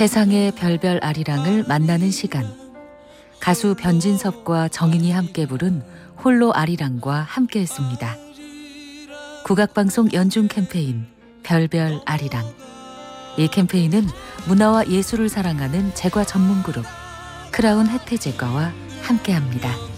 세상의 별별 아리랑을 만나는 시간. 가수 변진섭과 정인이 함께 부른 홀로 아리랑과 함께했습니다. 국악방송 연중 캠페인 별별 아리랑. 이 캠페인은 문화와 예술을 사랑하는 제과 전문 그룹 크라운 혜태제과와 함께합니다.